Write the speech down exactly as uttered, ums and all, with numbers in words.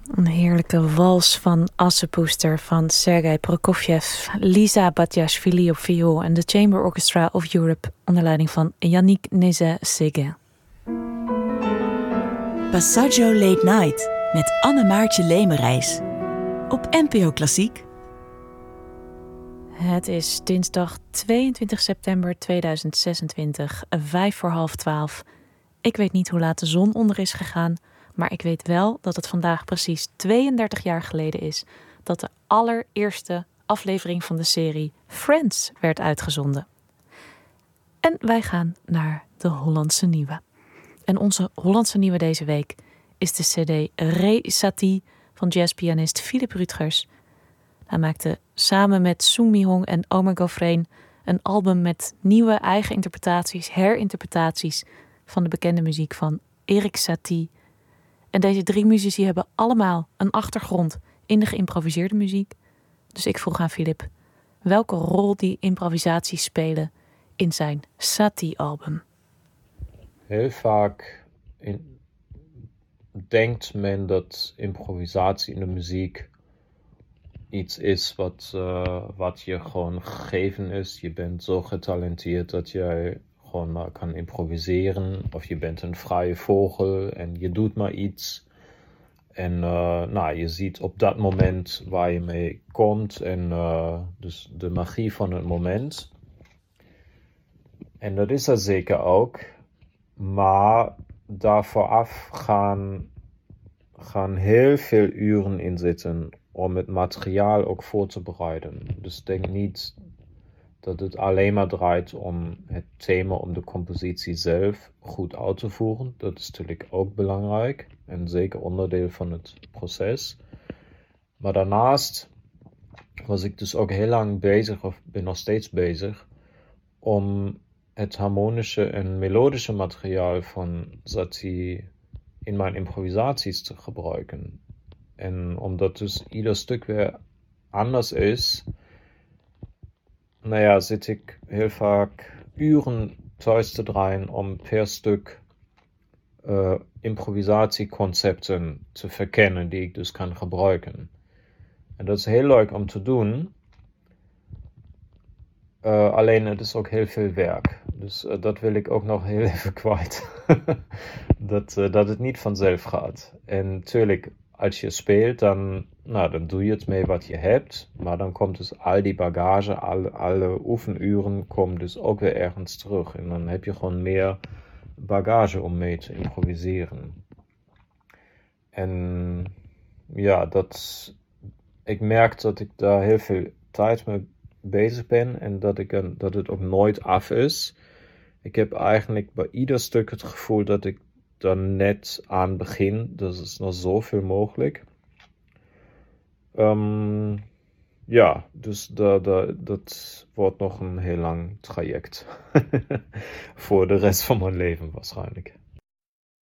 Een heerlijke wals van Assepoester van Sergei Prokofjev, Lisa Batiashvili op viool en de Chamber Orchestra of Europe onder leiding van Yannick Nézet-Séguin. Passaggio Late Night met Anne-Maartje Lemerijs op N P O Klassiek. Het is dinsdag tweeëntwintig september tweeduizend zesentwintig, vijf voor half twaalf. Ik weet niet hoe laat de zon onder is gegaan, maar ik weet wel dat het vandaag precies tweeëndertig jaar geleden is dat de allereerste aflevering van de serie Friends werd uitgezonden. En wij gaan naar de Hollandse Nieuwe. En onze Hollandse Nieuwe deze week is de cd Re Satie van jazzpianist Philip Rutgers. Hij maakte samen met Sung Mi Hong en Omar Gauffreen een album met nieuwe eigen interpretaties, herinterpretaties van de bekende muziek van Erik Satie. En deze drie muzici hebben allemaal een achtergrond in de geïmproviseerde muziek. Dus ik vroeg aan Philip welke rol die improvisaties spelen in zijn Satie-album. Heel vaak in, denkt men dat improvisatie in de muziek iets is wat, uh, wat je gewoon gegeven is. Je bent zo getalenteerd dat jij gewoon maar kan improviseren. Of je bent een vrije vogel en je doet maar iets. En uh, nou, je ziet op dat moment waar je mee komt. En uh, dus de magie van het moment. En dat is er zeker ook. Maar daar vooraf gaan, gaan heel veel uren in zitten om het materiaal ook voor te bereiden. Dus denk niet dat het alleen maar draait om het thema, om de compositie zelf goed uit te voeren. Dat is natuurlijk ook belangrijk en zeker onderdeel van het proces. Maar daarnaast was ik dus ook heel lang bezig, of ben nog steeds bezig, om het harmonische en melodische materiaal van Satie in mijn improvisaties te gebruiken. En omdat dus ieder stuk weer anders is, nou ja, zit ik heel vaak uren thuis te draaien om per stuk uh, improvisatieconcepten te verkennen die ik dus kan gebruiken. En dat is heel leuk om te doen. Uh, alleen het is ook heel veel werk. Dus uh, dat wil ik ook nog heel even kwijt. dat, uh, dat het niet vanzelf gaat. En natuurlijk, als je speelt, dan, nou, dan doe je het mee wat je hebt. Maar dan komt dus al die bagage, alle, alle oefenuren komen dus ook weer ergens terug. En dan heb je gewoon meer bagage om mee te improviseren. En ja, dat, ik merk dat ik daar heel veel tijd mee bezig ben en dat, ik, dat het ook nooit af is. Ik heb eigenlijk bij ieder stuk het gevoel dat ik daar net aan begin. Dus er is nog zoveel mogelijk. Um, ja, dus da, da, dat wordt nog een heel lang traject. Voor de rest van mijn leven waarschijnlijk.